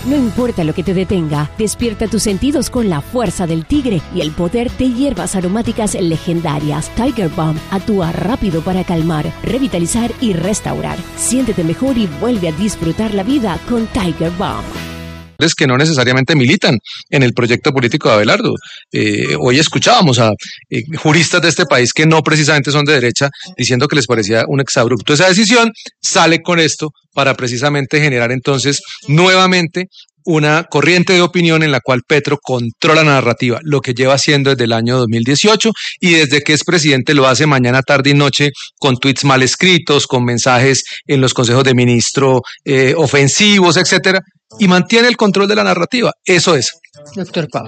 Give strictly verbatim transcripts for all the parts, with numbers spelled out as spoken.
No importa lo que te detenga, despierta tus sentidos con la fuerza del tigre y el poder de hierbas aromáticas legendarias. Tiger Balm actúa rápido para calmar, revitalizar y restaurar. Siéntete mejor y vuelve a disfrutar la vida con Tiger Balm. Que no necesariamente militan en el proyecto político de Abelardo. Eh, hoy escuchábamos a eh, juristas de este país que no precisamente son de derecha diciendo que les parecía un exabrupto esa decisión. Sale con esto para precisamente generar entonces nuevamente una corriente de opinión en la cual Petro controla la narrativa, lo que lleva haciendo desde el año dos mil dieciocho y desde que es presidente lo hace mañana, tarde y noche con tweets mal escritos, con mensajes en los consejos de ministro eh, ofensivos, etcétera, y mantiene el control de la narrativa. Eso es. Doctor Pau.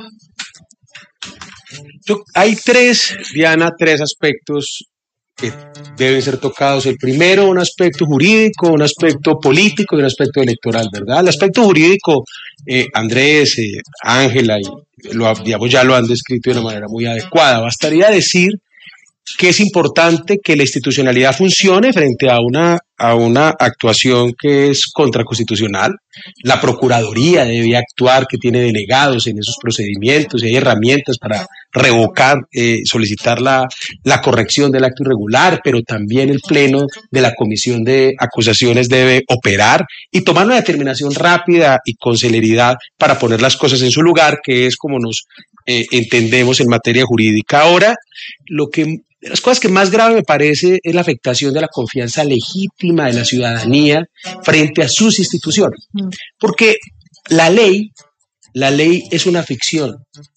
Yo, hay tres, Diana, tres aspectos que deben ser tocados. El primero, un aspecto jurídico, un aspecto político y un aspecto electoral, ¿verdad? El aspecto jurídico, eh, Andrés, eh, Ángela, y lo, digamos, ya lo han descrito de una manera muy adecuada. Bastaría decir que es importante que la institucionalidad funcione frente a una, a una actuación que es contraconstitucional. La Procuraduría debe actuar, que tiene delegados en esos procedimientos y hay herramientas para revocar, eh, solicitar la, la corrección del acto irregular, pero también el Pleno de la Comisión de Acusaciones debe operar y tomar una determinación rápida y con celeridad para poner las cosas en su lugar, que es como nos eh, entendemos en materia jurídica. Ahora, lo que de las cosas que más grave me parece es la afectación de la confianza legítima de la ciudadanía frente a sus instituciones. Porque la ley, la ley es una ficción.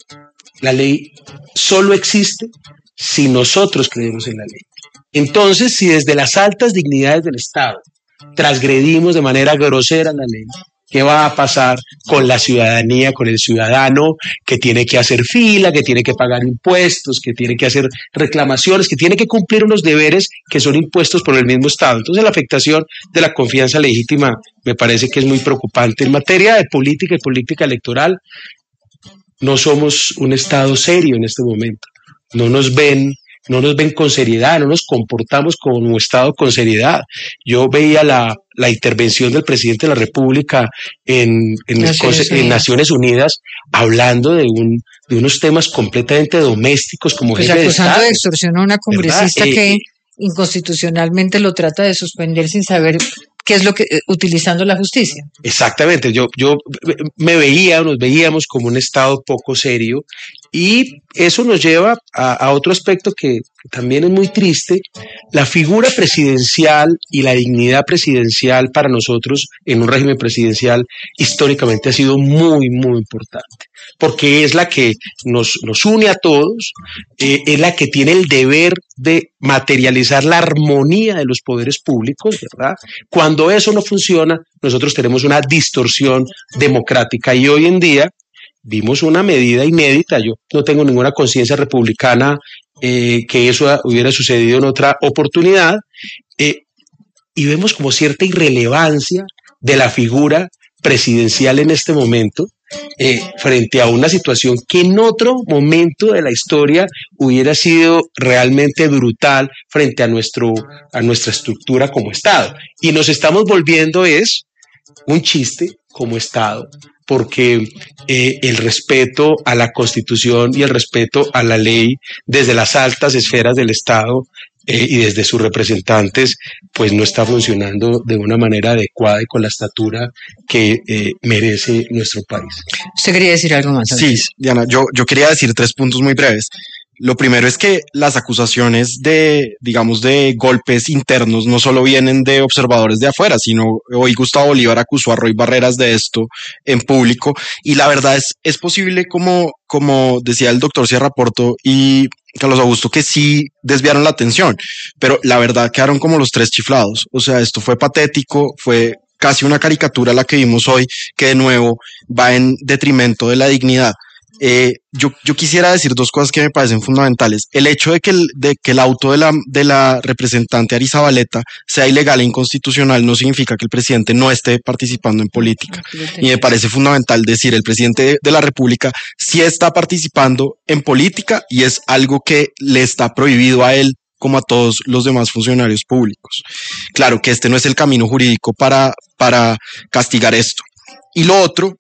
La ley solo existe si nosotros creemos en la ley. Entonces, si desde las altas dignidades del Estado transgredimos de manera grosera la ley, ¿qué va a pasar con la ciudadanía, con el ciudadano que tiene que hacer fila, que tiene que pagar impuestos, que tiene que hacer reclamaciones, que tiene que cumplir unos deberes que son impuestos por el mismo Estado? Entonces la afectación de la confianza legítima me parece que es muy preocupante. En materia de política y política electoral, no somos un Estado serio en este momento. No nos ven no nos ven con seriedad, no nos comportamos como Estado con seriedad. Yo veía la, la intervención del presidente de la República en, en, Naciones, en Naciones Unidas hablando de, un, de unos temas completamente domésticos como pues jefe de Estado. Estado. De extorsión a una congresista ¿verdad? que Eh, inconstitucionalmente lo trata de suspender sin saber qué es lo que, utilizando la justicia. Exactamente, yo, yo me veía, nos veíamos como un Estado poco serio y eso nos lleva a, a otro aspecto que, que también es muy triste. La figura presidencial y la dignidad presidencial para nosotros en un régimen presidencial históricamente ha sido muy, muy importante, porque es la que nos, nos une a todos, eh, es la que tiene el deber de materializar la armonía de los poderes públicos, ¿verdad? Cuando eso no funciona, nosotros tenemos una distorsión democrática y hoy en día vimos una medida inédita. Yo no tengo ninguna conciencia republicana eh, que eso hubiera sucedido en otra oportunidad, eh, y vemos como cierta irrelevancia de la figura presidencial en este momento, eh, frente a una situación que en otro momento de la historia hubiera sido realmente brutal frente a, nuestro, a nuestra estructura como Estado. Y nos estamos volviendo es un chiste como Estado, porque eh, el respeto a la Constitución y el respeto a la ley desde las altas esferas del Estado eh, y desde sus representantes, pues no está funcionando de una manera adecuada y con la estatura que eh, merece nuestro país. ¿Usted quería decir algo más? Sí, Diana, yo, yo quería decir tres puntos muy breves. Lo primero es que las acusaciones de, digamos, de golpes internos no solo vienen de observadores de afuera, sino hoy Gustavo Bolívar acusó a Roy Barreras de esto en público y la verdad es, es posible, como, como decía el doctor Sierra Porto y Carlos Augusto, que sí desviaron la atención, pero la verdad quedaron como los tres chiflados. O sea, esto fue patético, fue casi una caricatura la que vimos hoy, que de nuevo va en detrimento de la dignidad. Eh, yo, yo quisiera decir dos cosas que me parecen fundamentales. El hecho de que el, de que el auto de la, de la representante Arizabaleta sea ilegal e inconstitucional no significa que el presidente no esté participando en política. Y me parece fundamental decir, el presidente de, de la República sí está participando en política y es algo que le está prohibido a él como a todos los demás funcionarios públicos. Claro que este no es el camino jurídico para, para castigar esto. Y lo otro